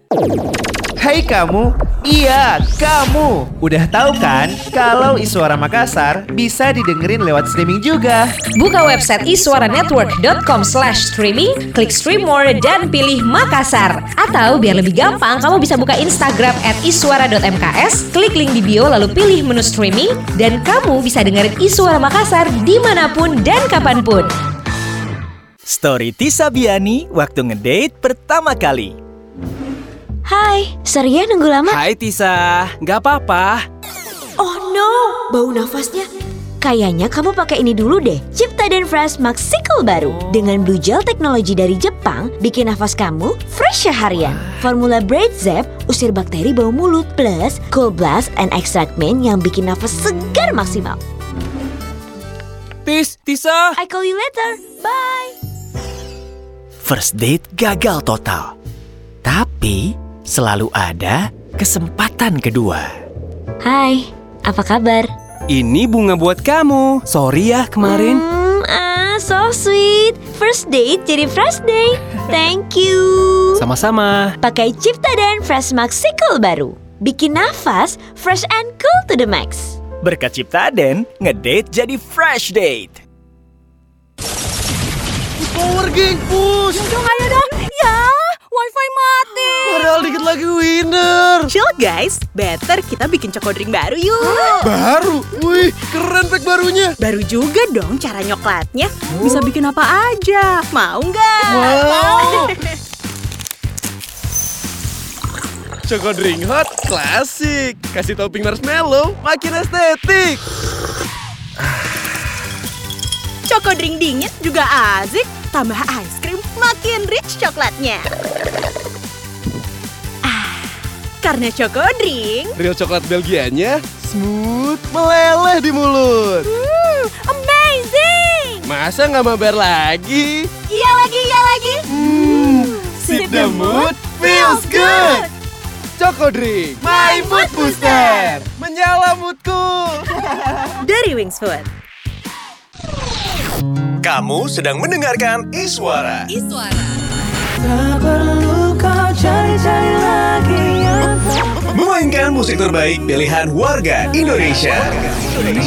Hai kamu, iya kamu. Udah tahu kan kalau Iswara Makassar bisa didengerin lewat streaming juga. Buka website iswaranetwork.com/streaming, klik stream more dan pilih Makassar. Atau biar lebih gampang, kamu bisa buka Instagram @iswara.mks, klik link di bio lalu pilih menu streaming, dan kamu bisa dengerin Iswara Makassar dimanapun dan kapanpun. Story Tisa Biani waktu ngedate pertama kali. Hai, sorry ya nunggu lama. Hai Tisa, nggak apa-apa. Oh no, bau nafasnya. Kayaknya kamu pakai ini dulu deh, Ciptaden Fresh Max Sickle baru. Dengan Blue Gel teknologi dari Jepang, bikin nafas kamu fresh seharian. Formula Braid Zep, usir bakteri bau mulut, plus Cool Blast and Extract Mint yang bikin nafas segar maksimal. Tisa. I call you later, bye. First date gagal total. Tapi selalu ada kesempatan kedua. Hai, apa kabar? Ini bunga buat kamu. Sorry ya kemarin. So sweet. First date jadi fresh day. Thank you. Sama-sama. Pakai Ciptaden Fresh Max Sickle baru. Bikin nafas fresh and cool to the max. Berkat Ciptaden, ngedate jadi fresh date. Power Gang push. Dong, ayo dong. Ya, wifi mati. Padahal dikit lagi winner. Chill guys, better kita bikin Choco Drink baru yuk. Baru? Wih, keren pack barunya. Baru juga dong cara nyoklatnya. Bisa bikin apa aja. Mau nggak? Wow. Choco Drink Hot klasik. Kasih topping marshmallow, makin estetik. Choco Drink dingin juga asik. Tambah ice cream, makin rich coklatnya. Karena Choco Drink Real coklat Belgianya smooth, meleleh di mulut. amazing. Masa nggak mabar lagi? Iya lagi. Sip the mood, feels good. Choco Drink, my mood booster. Menyala moodku. Dari Wings Food. Kamu sedang mendengarkan Iswara. Memainkan musik terbaik pilihan warga Indonesia.